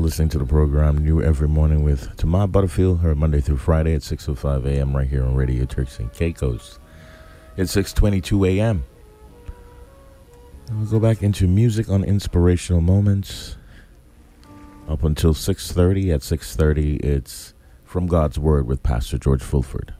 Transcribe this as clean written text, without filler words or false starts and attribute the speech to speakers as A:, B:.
A: listening to the program New Every Morning with Tamar Butterfield, heard Monday through Friday at 6:05 a.m. right here on Radio Turks and Caicos. It's 6:22 a.m. And we'll go back into music on Inspirational Moments up until 6:30. At 6:30, it's From God's Word with Pastor George Fulford.